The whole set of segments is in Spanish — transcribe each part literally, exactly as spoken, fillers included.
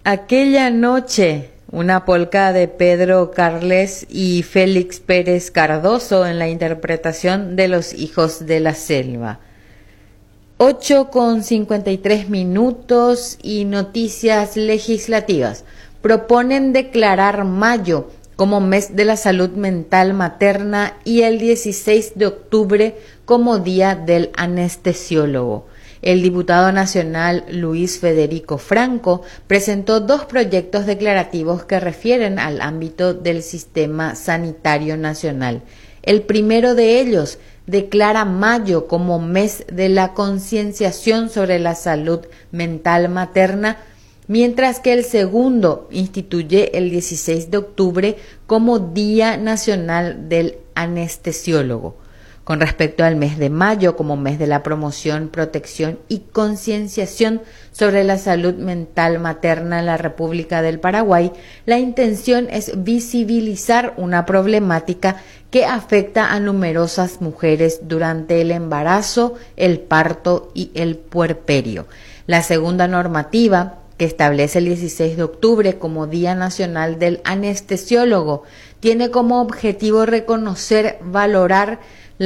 Aquella noche, una polca de Pedro Carles y Félix Pérez Cardoso en la interpretación de Los Hijos de la Selva. ocho con cincuenta y tres minutos y noticias legislativas. Proponen declarar mayo como mes de la salud mental materna y el dieciséis de octubre como día del anestesiólogo. El diputado nacional Luis Federico Franco presentó dos proyectos declarativos que refieren al ámbito del sistema sanitario nacional. El primero de ellos declara mayo como mes de la concienciación sobre la salud mental materna, mientras que el segundo instituye el dieciséis de octubre como Día Nacional del Anestesiólogo. Con respecto al mes de mayo como mes de la promoción, protección y concienciación sobre la salud mental materna en la República del Paraguay, la intención es visibilizar una problemática que afecta a numerosas mujeres durante el embarazo, el parto y el puerperio. La segunda normativa, que establece el dieciséis de octubre como Día Nacional del Anestesiólogo, tiene como objetivo reconocer, valorar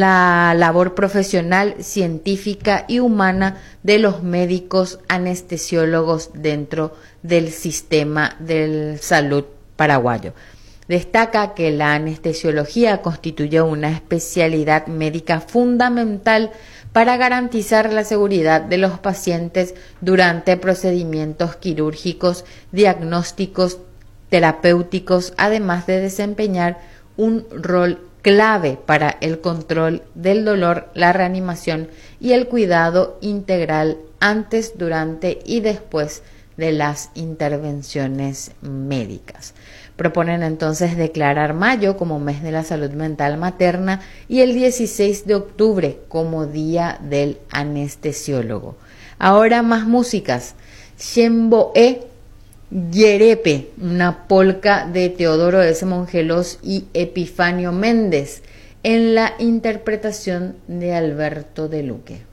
la labor profesional, científica y humana de los médicos anestesiólogos dentro del sistema de salud paraguayo. Destaca que la anestesiología constituye una especialidad médica fundamental para garantizar la seguridad de los pacientes durante procedimientos quirúrgicos, diagnósticos, terapéuticos, además de desempeñar un rol clave para el control del dolor, la reanimación y el cuidado integral antes, durante y después de las intervenciones médicas. Proponen entonces declarar mayo como mes de la salud mental materna y el dieciséis de octubre como Día del Anestesiólogo. Ahora más músicas. Xemboé Yerepe, una polca de Teodoro S. Mongelos y Epifanio Méndez, en la interpretación de Alberto de Luque.